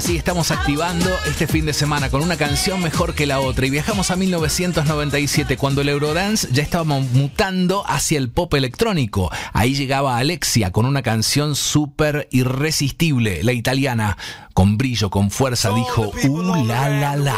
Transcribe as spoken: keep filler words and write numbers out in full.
Así estamos activando este fin de semana con una canción mejor que la otra y viajamos a mil novecientos noventa y siete cuando el Eurodance ya estaba mutando hacia el pop electrónico. Ahí llegaba Alexia con una canción súper irresistible. La italiana, con brillo, con fuerza, dijo "Uh, la, la, la".